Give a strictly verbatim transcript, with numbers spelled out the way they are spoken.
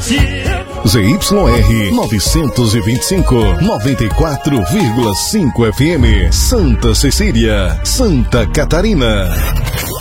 Z Y R novecentos e vinte e cinco, noventa e quatro vírgula cinco F M, Santa Cecília, Santa Catarina.